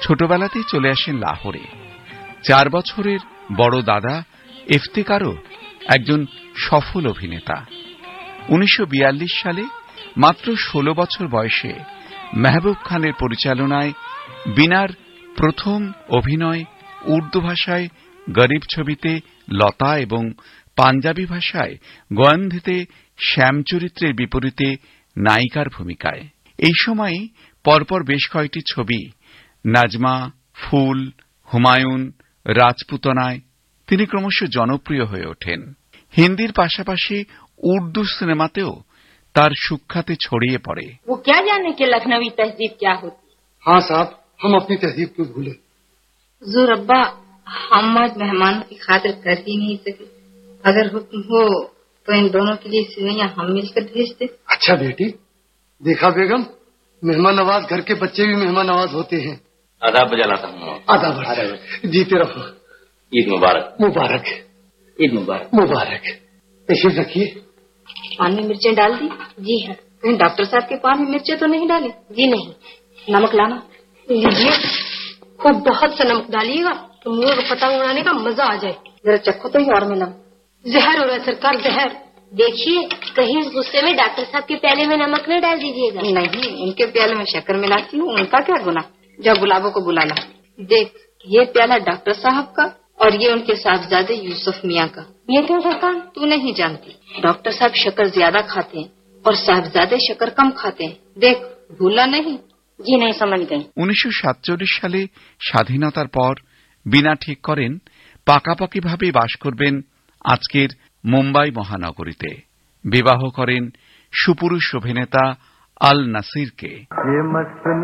ছোটবেলাতেই চলে আসেন লাহোরে। 4 বছরের বড় দাদা ইফতিকারও একজন সফল অভিনেতা। 1942 সালে মাত্র 16 বছর বয়সে মেহবুব খানের পরিচালনায় বিনার প্রথম অভিনয় উর্দু ভাষায় গরিব ছবিতে লতা এবং পাঞ্জাবি ভাষায় গোয়ান্ধিতে শ্যাম চরিত্রের বিপরীতে নায়িকার ভূমিকায়। এই সময় পরপর বেশ কয়েকটি ছবি নাজমা, ফুল, হুমায়ুন, রাজপুতনায় তিনি ক্রমশ জনপ্রিয় হয়ে ওঠেন। হিন্দির পাশাপাশি উর্দু সিনেমাতেও তার সুখ্যাতি ছড়িয়ে পড়ে। वो क्या जाने कि लखनवी तहजीब क्या होती। हाँ साहब, हम अपनी तहजीब को भूले। हुजूर अब्बा, हम आज मेहमानों की खातिर कर ही नहीं सके। अगर हुक्म हो तो इन दोनों के लिए सिवैयां हम मिलकर भेज दे। अच्छा बेटी, देखा बेगम, मेहमान नवाज घर के बच्चे भी मेहमान नवाज होते हैं। आदाब बजा लाता हूँ। आदाब जीते रहो। ईद मुबारक। मुबारक। ईद मुबारक। मुबारक। तशरीफ रखिए। पान में मिर्चें डाल दी? जी हाँ। कहीं डॉक्टर साहब के पान में मिर्चें तो नहीं डाली? जी नहीं। नमक लाना। लीजिए, खूब बहुत सा नमक डालिएगा तो मुंह को पतंग उड़ाने का मजा आ जाए। जरा चखो तो ही और मिला। जहर हो रहा है सरकार, जहर। देखिए, कहीं इस गुस्से में डॉक्टर साहब के प्याले में नमक न डाल दीजिएगा। नहीं, उनके प्याले में शक्कर मिलाती हूँ, उनका क्या गुना। जा गुलाबों को बुला ला। देख, ये प्याला डॉक्टर साहब का और ये उनके साहबजादे यूसुफ मियाँ का। ये क्यों सरकार? तू नहीं जानती, डॉक्टर साहब शक्कर ज्यादा खाते हैं और साहबजादे शक्कर कम खाते हैं। देख, भूला नहीं? जी नहीं, समझ गई। 1947 সালে স্বাধীনতার পর বিনা ঠিক করেন পাকাপাকিভাবে বাস করবেন আজকের মুম্বাই মহানগরীতে। বিবাহ করেন সুপুরুষ অভিনেতা আল নাসিরকে।